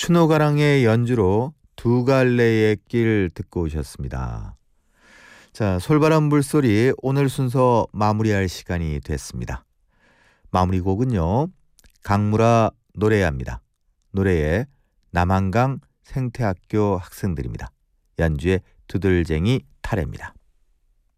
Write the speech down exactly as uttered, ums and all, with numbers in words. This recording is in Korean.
추노가랑의 연주로 두 갈래의 길 듣고 오셨습니다. 자, 솔바람 물소리 오늘 순서 마무리할 시간이 됐습니다. 마무리 곡은요, 강무라 노래합니다. 노래에 남한강 생태학교 학생들입니다. 연주의 두들쟁이 타래입니다.